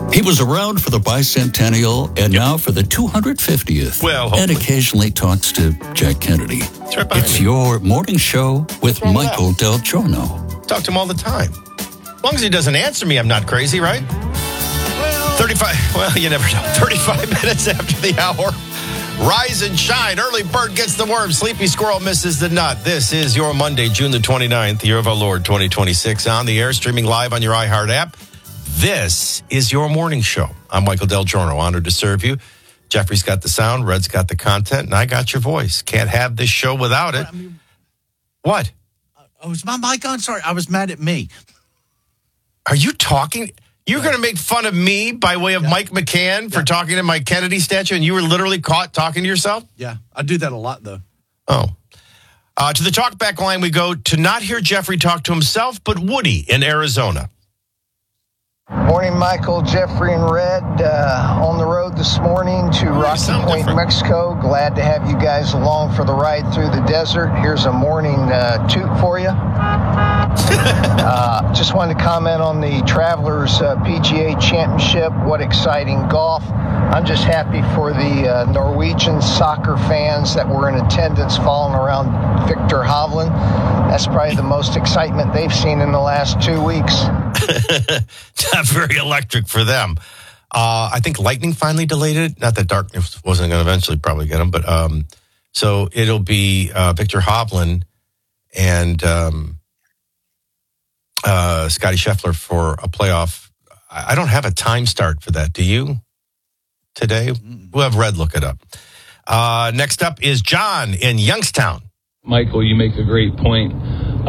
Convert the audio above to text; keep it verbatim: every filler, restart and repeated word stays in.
He was around for the bicentennial and yep. now for the two hundred fiftieth. Well, and occasionally talks to Jack Kennedy. It's, right it's me. your morning show with Michael Del Giorno. Talk to him all the time. As long as he doesn't answer me, I'm not crazy, right? Well, thirty-five. Well, you never know. thirty-five minutes after the hour. Rise and shine. Early bird gets the worm. Sleepy squirrel misses the nut. This is your Monday, June the twenty-ninth, year of our Lord, twenty twenty-six. On the air, streaming live on your iHeart app. This is your morning show. I'm Michael Del Giorno, honored to serve you. Jeffrey's got the sound, Red's got the content, and I got your voice. Can't have this show without it. I mean, what? Oh, is my mic on? Sorry, I was mad at me. Are you talking? You're going to make fun of me by way of yeah. Mike McCann for yeah. talking to my Kennedy statue, and you were literally caught talking to yourself? Yeah, I do that a lot, though. Oh. Uh, to the talkback line we go to not hear Jeffrey talk to himself, but Woody in Arizona. Morning, Michael, Jeffrey, and Red. Uh, on the road this morning to oh, Rocky Point, different. Mexico. Glad to have you guys along for the ride through the desert. Here's a morning uh, toot for you. uh, just wanted to comment on the Travelers uh, P G A Championship. What exciting golf. I'm just happy for the uh, Norwegian soccer fans that were in attendance following around Victor Hovland. That's probably the most excitement they've seen in the last two weeks. Not very electric for them. Uh, I think lightning finally delayed it. Not that darkness wasn't going to eventually probably get them, but um, so it'll be uh, Victor Hovland and um, uh, Scotty Scheffler for a playoff. I don't have a time start for that. Do you? Today? We'll have Red look it up. Uh, next up is John in Youngstown. Michael, you make a great point